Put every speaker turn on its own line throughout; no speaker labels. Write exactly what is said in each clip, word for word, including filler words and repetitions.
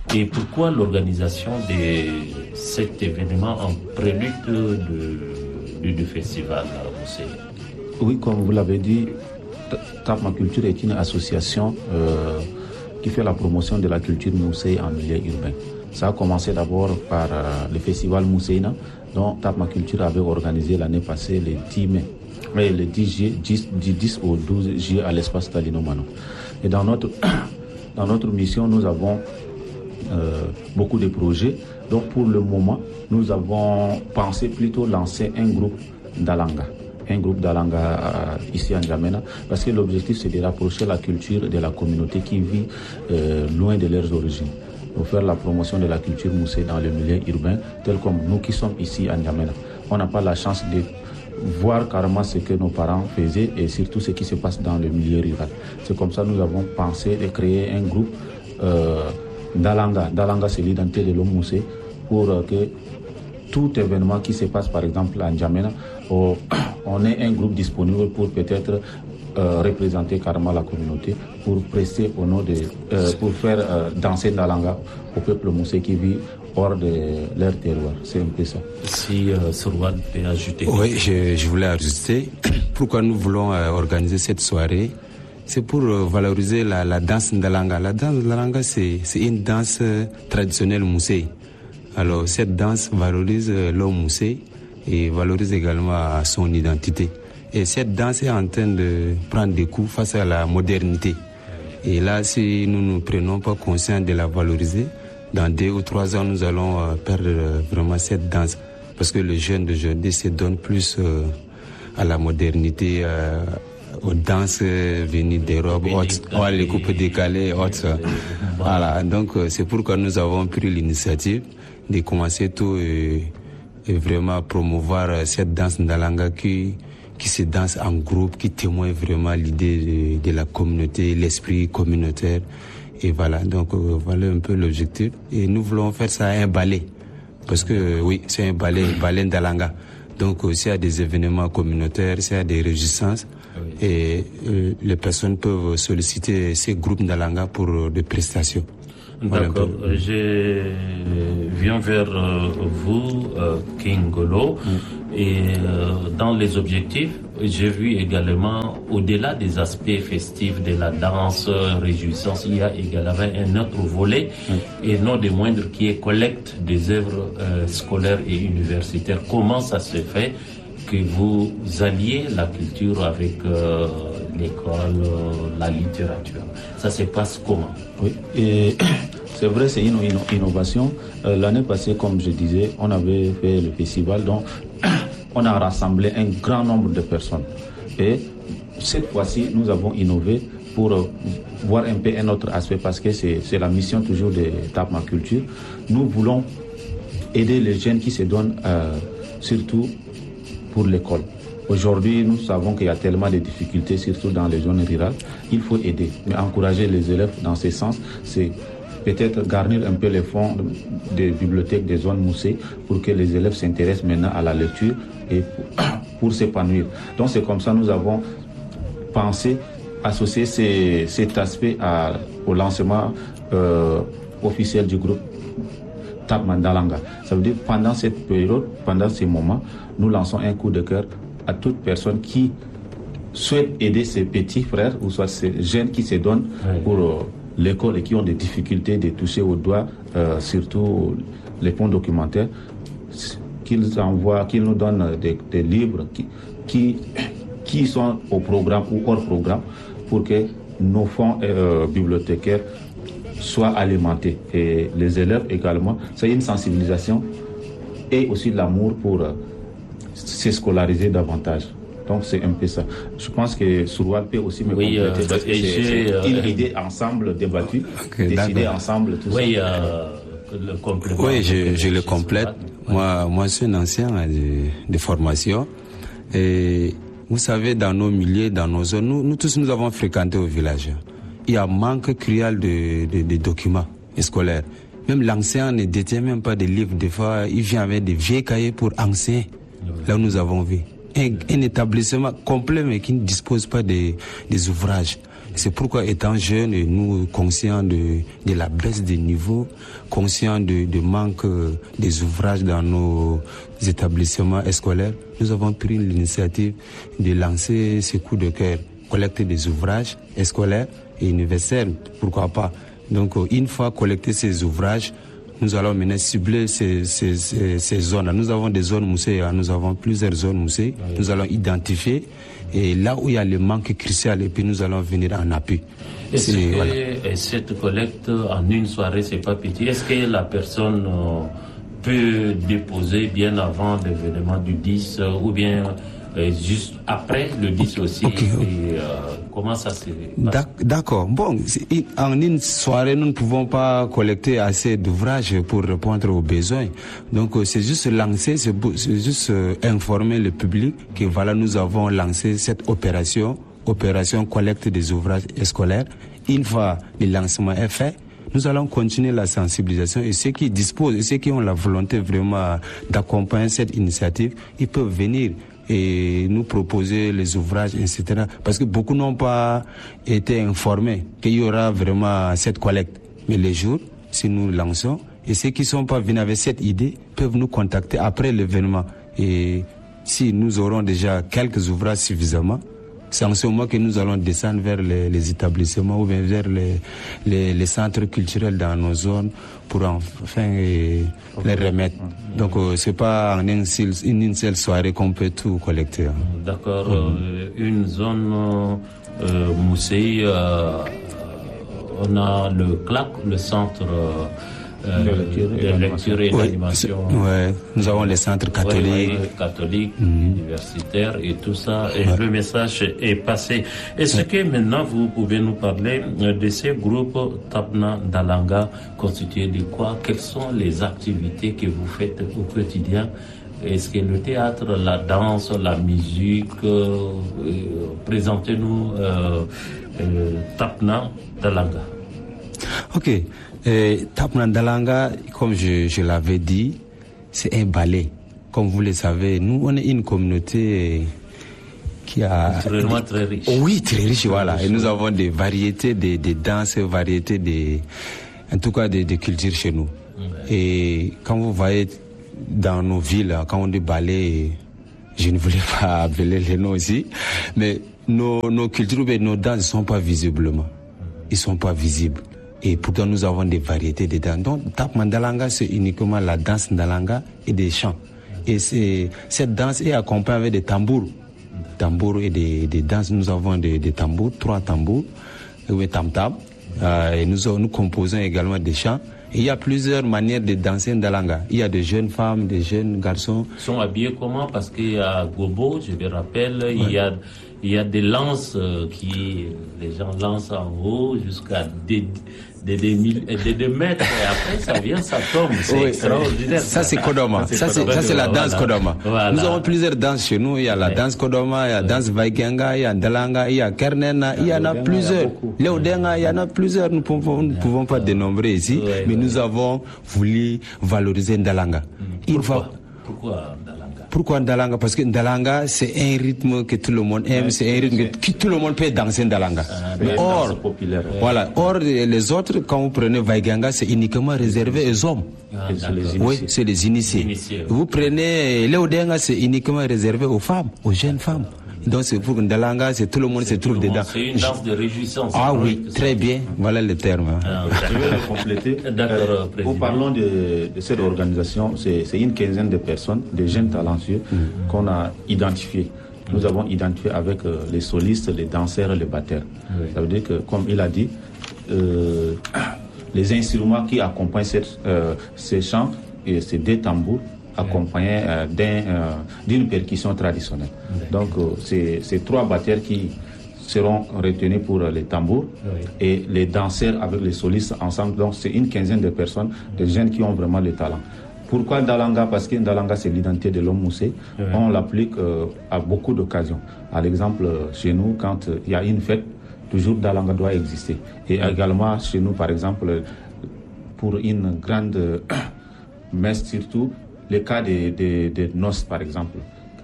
Et pourquoi l'organisation de cet événement en prélude de, de, de festival Moussé?
Oui, comme vous l'avez dit, Tapma Culture est une association euh, qui fait la promotion de la culture Moussé en milieu urbain. Ça a commencé d'abord par euh, le festival Mousséina, dont Tapma Culture avait organisé l'année passée le dix mai, mais le dix juillet, dix, dix au douze juillet à l'espace Stalino Mano. Et dans notre, dans notre mission, nous avons euh, beaucoup de projets. Donc pour le moment, nous avons pensé plutôt lancer un groupe d'Alanga. un groupe d'Alanga euh, ici en N'Djamena, parce que l'objectif c'est de rapprocher la culture de la communauté qui vit euh, loin de leurs origines. Pour faire la promotion de la culture moussée dans le milieu urbain, tel comme nous qui sommes ici en N'Djamena. On n'a pas la chance de voir carrément ce que nos parents faisaient et surtout ce qui se passe dans le milieu rural. C'est comme ça que nous avons pensé de créer un groupe euh, d'Alanga. D'Alanga, c'est l'identité de l'homme moussé, pour euh, que tout événement qui se passe par exemple en N'Djamena, oh, on ait un groupe disponible pour peut-être euh, représenter carrément la communauté, pour prester au nom de, euh, pour faire euh, danser Ndalanga au peuple moussé qui vit hors de leur terroir. C'est un peu ça.
Si euh, Surwan peut ajouter.
Oui, je, je voulais ajouter. Pourquoi nous voulons euh, organiser cette soirée? C'est pour euh, valoriser la, la danse Ndalanga. La danse Ndalanga, c'est, c'est une danse euh, traditionnelle moussé. Alors, cette danse valorise euh, l'homme moussé et valorise également son identité. Et cette danse est en train de prendre des coups face à la modernité. Et là, si nous ne prenons pas conscience de la valoriser, dans deux ou trois ans, nous allons euh, perdre euh, vraiment cette danse. Parce que les jeunes d'aujourd'hui se donnent plus euh, à la modernité, euh, aux danses euh, venues d'Europe, ouais, les coupes décalées, autres. Voilà, donc euh, c'est pourquoi nous avons pris l'initiative de commencer tout et, et vraiment promouvoir euh, cette danse Ndalanga qui, qui se danse en groupe, qui témoigne vraiment l'idée de, de la communauté, l'esprit communautaire. Et voilà, donc euh, voilà un peu l'objectif. Et nous voulons faire ça à un ballet. Parce que euh, oui, c'est un ballet, ballet Ndalanga. Donc euh, s'il y a des événements communautaires, s'il y a des réjouissances, oui. et euh, les personnes peuvent solliciter ces groupes Ndalanga pour euh, des prestations.
D'accord. Voilà. Je viens vers euh, vous, euh, King Golo. Mm. Et euh, dans les objectifs, j'ai vu également, au-delà des aspects festifs de la danse, réjouissance, il y a également un autre volet, mm. et non des moindres, qui est collecte des œuvres euh, scolaires et universitaires. Comment ça se fait que vous alliez la culture avec euh, l'école, euh, la littérature? Ça se passe comment?
Oui, et c'est vrai, c'est une, une innovation. Euh, l'année passée, comme je disais, on avait fait le festival, donc on a rassemblé un grand nombre de personnes. Et cette fois-ci, nous avons innové pour euh, voir un peu un autre aspect, parce que c'est, c'est la mission toujours de Tapma Culture. Nous voulons aider les jeunes qui se donnent euh, surtout pour l'école. Aujourd'hui, nous savons qu'il y a tellement de difficultés, surtout dans les zones rurales. Il faut aider, mais encourager les élèves dans ce sens, c'est peut-être garnir un peu les fonds des bibliothèques des zones moussées pour que les élèves s'intéressent maintenant à la lecture et pour, pour s'épanouir. Donc c'est comme ça que nous avons pensé associer ces, cet aspect à, au lancement euh, officiel du groupe Tapma Ndalanga. Ça veut dire pendant cette période, pendant ces moments, nous lançons un coup de cœur à toute personne qui souhaite aider ses petits frères ou soit ces jeunes qui se donnent oui. pour euh, l'école et qui ont des difficultés de toucher au doigt, euh, surtout les fonds documentaires, qu'ils envoient, qu'ils nous donnent des, des livres qui, qui, qui sont au programme ou hors programme pour que nos fonds euh, bibliothécaires soient alimentés. Et les élèves également, c'est une sensibilisation et aussi de l'amour pour euh, se scolariser davantage. Donc c'est un peu ça. Je pense que Surwan peut aussi me
oui,
compléter,
euh,
parce que c'est, c'est euh, une idée ensemble débattue, okay, décidée ensemble, tout
oui,
ça.
Euh, le complément.
Oui, je, je le complète. Oui. Moi, moi, je suis un ancien de, de formation. Et vous savez, dans nos milieux, dans nos zones, nous, nous tous, nous avons fréquenté au village. Il y a un manque cruel de, de, de documents scolaires. Même l'enseignant ne détient même pas des livres. Des fois, il vient avec des vieux cahiers pour enseignner. Oui. Là où nous avons vu. Un, un établissement complet mais qui ne dispose pas des, des ouvrages. C'est pourquoi, étant jeunes, nous conscients de, de la baisse des niveaux, conscients de, de manque des ouvrages dans nos établissements scolaires, nous avons pris l'initiative de lancer ce coup de cœur, collecter des ouvrages scolaires et universitaires, pourquoi pas. Donc, une fois collectés ces ouvrages, nous allons maintenant cibler ces, ces, ces, ces zones. Nous avons des zones moussées, nous avons plusieurs zones moussées. Oui. Nous allons identifier et là où il y a le manque crucial, et puis nous allons venir en appui.
Est-ce que voilà. Cette collecte en une soirée, c'est pas petit? Est-ce que la personne euh, peut déposer bien avant l'événement du dix euh, ou bien euh, juste après le dix aussi? Okay. Et, euh, comment ça se passe?
D'accord. Bon, en une soirée, nous ne pouvons pas collecter assez d'ouvrages pour répondre aux besoins. Donc, c'est juste lancer, c'est juste informer le public que voilà, nous avons lancé cette opération, opération collecte des ouvrages scolaires. Une fois le lancement est fait, nous allons continuer la sensibilisation et ceux qui disposent, et ceux qui ont la volonté vraiment d'accompagner cette initiative, ils peuvent venir et nous proposer les ouvrages, et cetera. Parce que beaucoup n'ont pas été informés qu'il y aura vraiment cette collecte. Mais les jours, si nous lançons, et ceux qui ne sont pas venus avec cette idée peuvent nous contacter après l'événement. Et si nous aurons déjà quelques ouvrages suffisamment, c'est en ce moment que nous allons descendre vers les, les établissements ou bien vers les, les, les centres culturels dans nos zones pour enfin et, les remettre. Donc euh, c'est pas en une seule, une seule soirée qu'on peut tout collecter. Hein.
D'accord. Mmh. Euh, une zone euh, moussée, euh, on a le C L A C, le centre euh, Euh, de lecture et, de lecture et d'animation.
Oui, ouais. Nous avons les centres catholiques,
ouais, ouais, catholiques, mmh. universitaires et tout ça. Et ouais. Le message est passé. Est-ce ouais. que maintenant vous pouvez nous parler de ces groupes Tapna Dalanga constitués de quoi? Quelles sont les activités que vous faites au quotidien? Est-ce que le théâtre, la danse, la musique, euh, euh, présentez-nous euh, euh, Tapna Dalanga.
Ok. Euh, Tapna Dalanga, comme je, je l'avais dit, c'est un ballet. Comme vous le savez, nous, on est une communauté qui a...
Vraiment très riche.
Oui, très riche, voilà. Et nous avons des variétés de, de danses, variétés de... En tout cas, de, de cultures chez nous. Ouais. Et quand vous voyez dans nos villes, quand on dit ballet, je ne voulais pas appeler les noms ici, mais nos, nos cultures, nos danses ne sont pas visiblement. Ils ne sont pas visibles. Et pourtant, nous avons des variétés de danses. Donc, Tapna Dalanga, c'est uniquement la danse Dalanga et des chants. Et c'est, cette danse est accompagnée avec des tambours. Tambours et des, des danses. Nous avons des, des tambours, trois tambours, et tam-tam. Euh, et nous, nous composons également des chants. Et il y a plusieurs manières de danser Dalanga. Il y a des jeunes femmes, des jeunes garçons.
Ils sont habillés comment? Parce qu'il y a Gobo, je me rappelle, ouais. il y a... Il y a des lances euh, qui les gens lancent en haut jusqu'à des, des, des, mille, des deux mètres et après ça vient, ça tombe. C'est oui, extraordinaire.
Ça, ça c'est Kodoma. Ça c'est, ça c'est la danse voilà. Kodoma. Voilà. Nous avons plusieurs danses chez nous. Il y a la ouais. danse Kodoma, il y a la ouais. danse Vaikenga, il y a Dalanga, il y a Kernena, il y en a plusieurs. Léodenga, il y en a plusieurs. Nous ne pouvons, nous pouvons pas dénombrer ici, ouais, mais ouais. nous avons voulu valoriser Dalanga.
Pourquoi? Une fois, Pourquoi Dalanga?
Pourquoi Dalanga? Parce que Dalanga, c'est un rythme que tout le monde aime, ouais, c'est un rythme c'est... que tout le monde peut danser Dalanga. Ah, or, populaire, ouais. voilà, or, les autres, quand vous prenez Vaikenga, c'est uniquement réservé aux hommes.
Ah, c'est les
oui, c'est les initiés. initiés vous ouais. prenez Léodenga, c'est uniquement réservé aux femmes, aux jeunes femmes. Donc c'est pour Dalanga, c'est tout le monde c'est se trouve dedans.
C'est une danse de réjouissance.
Ah oui, très bien. Voilà le terme.
Ah, je vais le compléter. D'accord, euh, Nous parlons de, de cette organisation. C'est, c'est une quinzaine de personnes, de jeunes talentueux mm. qu'on a identifiés. Nous mm. avons identifié avec euh, les solistes, les danseurs et les batteurs. Oui. Ça veut dire que, comme il a dit, euh, les instruments qui accompagnent cette, euh, ces chants, et c'est des tambours accompagnés euh, d'un, euh, d'une percussion traditionnelle. Oui. Donc, euh, c'est, c'est trois batteurs qui seront retenus pour euh, les tambours oui. et les danseurs avec les solistes ensemble. Donc, c'est une quinzaine de personnes, de jeunes qui ont vraiment le talent. Pourquoi Dalanga? Parce que Dalanga, c'est l'identité de l'homme moussé. Oui. On l'applique euh, à beaucoup d'occasions. À l'exemple, euh, chez nous, quand il euh, y a une fête, toujours Dalanga doit exister. Et oui. également, chez nous, par exemple, pour une grande euh, messe surtout, les cas de, de, de noces, par exemple.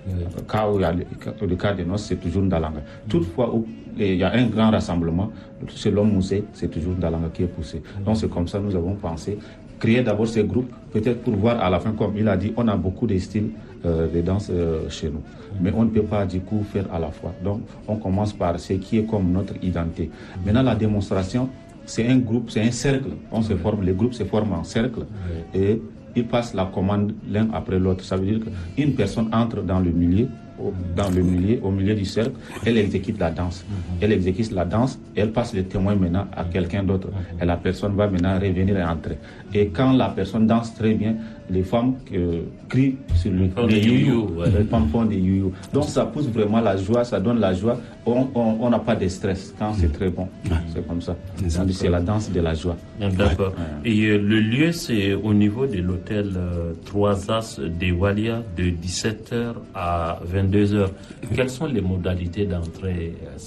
Oui. Cas où il y a le, le cas de noces, c'est toujours Ndalanga. Mm. Toutefois, où il y a un grand rassemblement, chez l'homme Moussé, c'est toujours Ndalanga qui est poussé. Mm. Donc c'est comme ça que nous avons pensé créer d'abord ces groupes, peut-être pour voir à la fin, comme il a dit, on a beaucoup de styles euh, de danse euh, chez nous. Mais on ne peut pas du coup faire à la fois. Donc on commence par ce qui est comme notre identité. Maintenant la démonstration, c'est un groupe, c'est un cercle. On se forme, les groupes se forment en cercle et ils passent la commande l'un après l'autre. Ça veut dire qu'une personne entre dans le milieu, dans le milieu, au milieu du cercle, elle exécute la danse. Elle exécute la danse et elle passe le témoin maintenant à quelqu'un d'autre. Et la personne va maintenant revenir et entrer. Et quand la personne danse très bien, les femmes euh, crient sur le
les you-you. Ouais.
Les femmes font des you-you. Donc ça pousse vraiment la joie, ça donne la joie. On n'a pas de stress quand c'est très bon. Ouais. C'est comme ça. Donc, c'est la danse de la joie.
D'accord. Ouais. Et euh, le lieu, c'est au niveau de l'hôtel euh, trois As de Walia de dix-sept heures à vingt-deux heures. Quelles sont les modalités d'entrée? Est-ce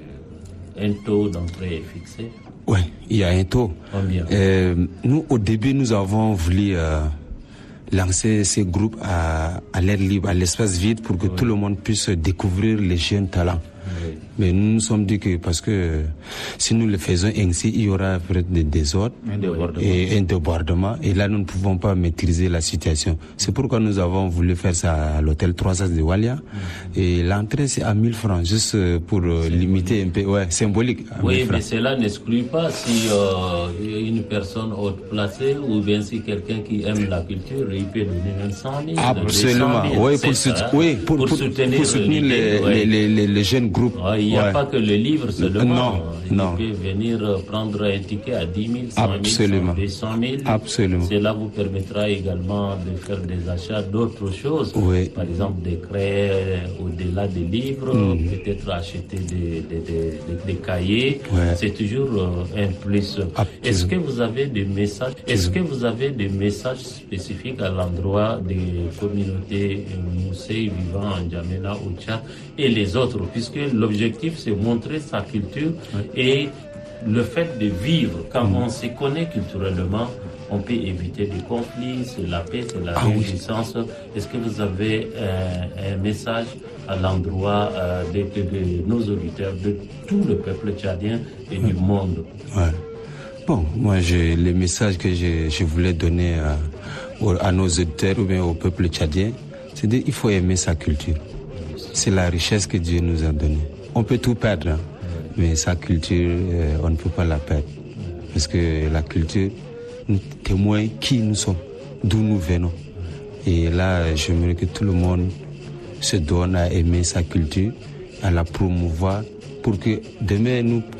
que un taux d'entrée est fixé?
Oui, il y a un taux.
Combien?
Euh, nous, au début, nous avons voulu euh, lancer ces groupes à, à l'air libre, à l'espace vide, pour que oui. tout le monde puisse découvrir les jeunes talents. Oui. Mais nous nous sommes dit que parce que si nous le faisons ainsi, il y aura des désordres et un débordement. Et là, nous ne pouvons pas maîtriser la situation. C'est pourquoi nous avons voulu faire ça à l'hôtel trois As de Walia. Mm-hmm. Et l'entrée, c'est à mille francs, juste pour euh, limiter un peu. Ouais, symbolique.
Oui, mais cela n'exclut pas si euh, une personne haute placée ou bien si quelqu'un qui aime la culture, il peut donner même cent mille.
Absolument.
mille,
oui, pour,
ça,
oui, pour,
pour,
pour
soutenir,
pour soutenir les, les, les, les, les jeunes groupes.
Ouais, il n'y a ouais. pas que le livre seulement.
Non,
il
non.
peut venir prendre un ticket à dix mille, cent mille, deux cent mille.
Absolument.
Cela vous permettra également de faire des achats d'autres choses.
Oui.
Par exemple, de créer au-delà des livres, mmh. peut-être acheter des, des, des, des, des cahiers.
Ouais.
C'est toujours un plus. Absolument. Est-ce que vous avez des messages, est-ce que vous avez des messages spécifiques à l'endroit des communautés Moussé vivant en N'Djamena, au Tchad et les autres, puisque l'objectif c'est montrer sa culture ouais. et le fait de vivre, quand mmh. on se connaît culturellement, on peut éviter des conflits, c'est la paix, c'est la ah, réjouissance. Oui. Est-ce que vous avez euh, un message à l'endroit euh, de, de, de nos auditeurs, de tout le peuple tchadien et ouais. du monde?
Ouais. Bon, moi, j'ai les messages que je, je voulais donner à, à nos auditeurs ou bien au peuple tchadien, c'est qu'il faut aimer sa culture. C'est la richesse que Dieu nous a donnée. On peut tout perdre, hein, mais sa culture, euh, on ne peut pas la perdre. Parce que la culture nous témoigne qui nous sommes, d'où nous venons. Et là, j'aimerais que tout le monde se donne à aimer sa culture, à la promouvoir, pour que demain nous